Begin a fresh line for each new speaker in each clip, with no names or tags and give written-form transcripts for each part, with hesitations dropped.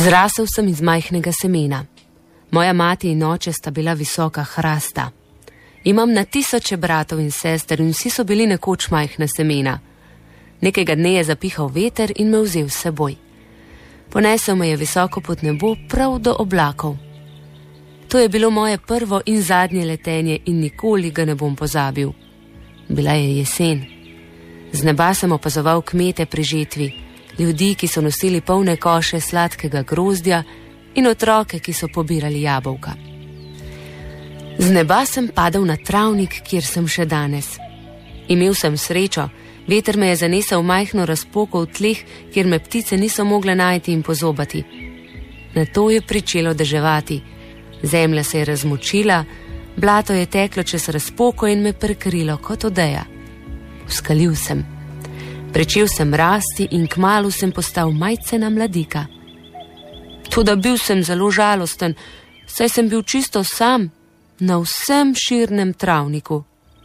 Zrasel sem iz majhnega semena. Moja mati in oče sta bila visoka hrasta. Imam na tisoče bratov in sester in vsi so bili nekoč majhna semena. Nekega dne je zapihal veter in me vzel s seboj. Ponesel me je visoko pod nebo, prav do oblakov. To je bilo moje prvo in zadnje letenje in nikoli ga ne bom pozabil. Bila je jesen. Z neba sem opazoval kmete pri žetvi, ljudi, ki so nosili polne koše sladkega grozdja in otroke, ki so pobirali jabolka. Z neba sem padel na travnik, kjer sem še danes. Imel sem srečo, veter me je zanesel v majhno razpoko v tleh, kjer me ptice niso mogle najti in pozobati. Nato je pričelo deževati. Zemlja se je razmočila, blato je teklo čez razpoko in me prekrilo kot odeja. Vzkalil sem. Pričel sem rasti in kmalu sem postal majcena mladika. Toda bil sem zelo žalosten, saj sem bil čisto sam na vsem širnem travniku.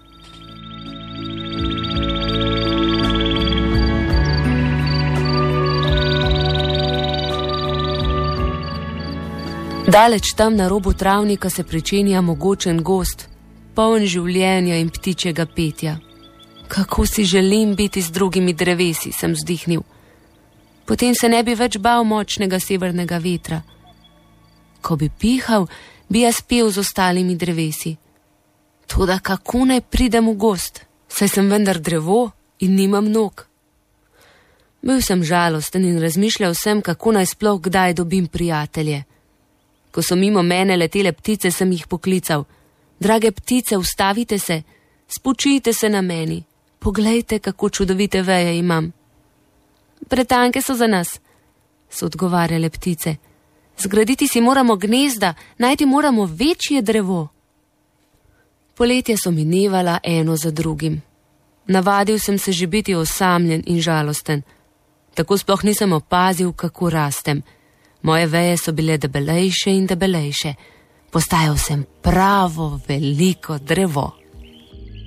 Daleč tam na robu travnika se pričenja mogočen gozd, poln življenja in ptičjega petja. Kako si želim biti z drugimi drevesi, sem vzdihnil. Potem se ne bi več bal močnega severnega vetra. Ko bi pihal, bi jaz pel z ostalimi drevesi. Toda kako naj pridem v gozd, saj sem vendar drevo in nimam nog. Bil sem žalosten in razmišljal sem, kako naj sploh kdaj dobim prijatelje. Ko so mimo mene letele ptice, sem jih poklical. Drage ptice, ustavite se, spočijte se na meni. Poglejte, kako čudovite veje imam. Pretanke so za nas, so odgovarjale ptice. Zgraditi si moramo gnezda, najti moramo večje drevo. Poletja so minevala eno za drugim. Navadil sem se že biti osamljen in žalosten. Tako sploh nisem opazil, kako rastem. Moje veje so bile debelejše in debelejše. Postajal sem pravo veliko drevo.